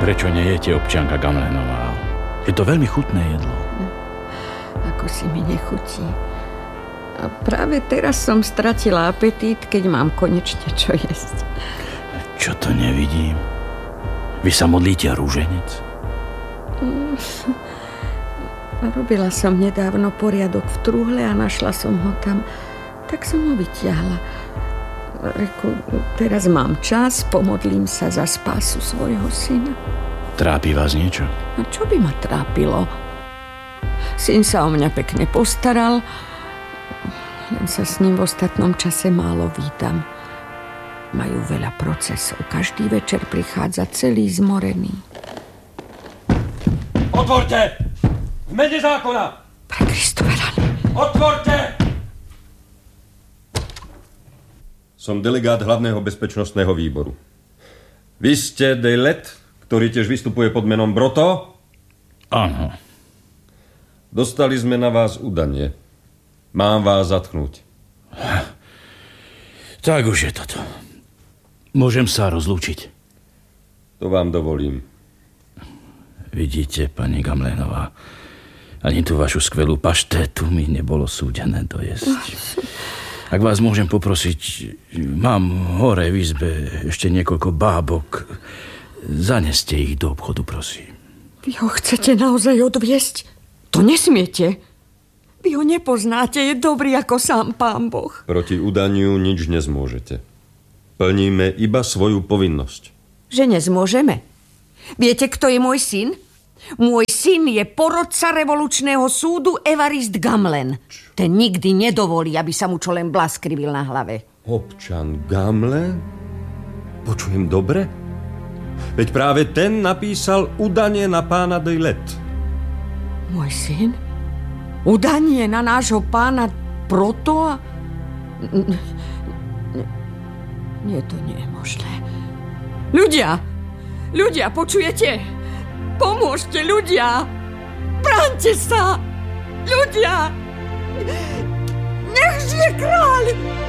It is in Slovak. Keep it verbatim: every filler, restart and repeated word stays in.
Prečo nejete, občianka Gamlénová? Je to veľmi chutné jedlo. Ako si mi nechutí. A práve teraz som stratila apetít, keď mám konečne čo jesť. Čo to nevidím? Vy sa modlíte rúženec? Robila som nedávno poriadok v truhle a našla som ho tam. Tak som ho vyťahla. Reku, teraz mám čas, pomodlím sa za spásu svojho syna. Trápi vás niečo? A čo by ma trápilo? Syn sa o mňa pekne postaral, len sa s ním v ostatnom čase málo vídam. Majú veľa procesov. Každý večer prichádza celý zmorený. Otvorte! V mene zákona! Pre Kristove rany. Otvorte! Som delegát hlavného bezpečnostného výboru. Vy ste Dejlet, ktorý tiež vystupuje pod menom Broto? Áno. Dostali sme na vás udanie. Mám vás zatknúť. Tak už je toto. Môžem sa rozlúčiť? To vám dovolím. Vidíte, pani Gamlénová, ani tú vašu skvelú paštétu mi nebolo súdené dojesť. Ak vás môžem poprosiť, mám hore v izbe ešte niekoľko bábok. Zaneste ich do obchodu, prosím. Vy ho chcete naozaj odviesť? To nesmiete. Vy ho nepoznáte, je dobrý ako sám Pán Boh. Proti udaniu nič nezmôžete. Plníme iba svoju povinnosť. Že nezmôžeme? Viete, kto je môj syn? Môj syn je porodca revolučného súdu Evarist Gamlen. Ten nikdy nedovolí, aby sa mu čo len blaskrivil na hlave. Občan Gamlen? Počujem dobre? Veď práve ten napísal udanie na pána Dejlet. Môj syn? Udanie na nášho pána Proto? Nie, to nie je možné. Ľudia! Ľudia, počujete? Pomôžte, ľudia! Bráňte sa! Ľudia! Nech žije kráľ!